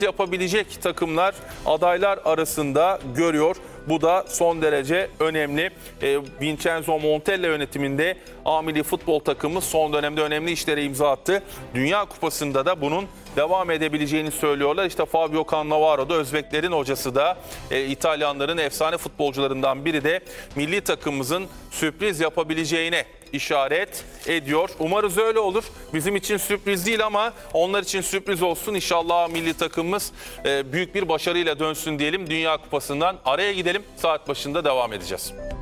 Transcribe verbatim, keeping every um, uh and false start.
yapabilecek takımlar adaylar arasında görüyor. Bu da son derece önemli. E, Vincenzo Montella yönetiminde A milli futbol takımı son dönemde önemli işlere imza attı. Dünya Kupası'nda da bunun devam edebileceğini söylüyorlar. İşte Fabio Cannavaro da, Özbeklerin hocası da, e, İtalyanların efsane futbolcularından biri de milli takımımızın sürpriz yapabileceğine işaret ediyor. Umarız öyle olur. Bizim için sürpriz değil ama onlar için sürpriz olsun. İnşallah milli takımımız e, büyük bir başarıyla dönsün diyelim. Dünya Kupası'ndan araya gidelim. Saat başında devam edeceğiz.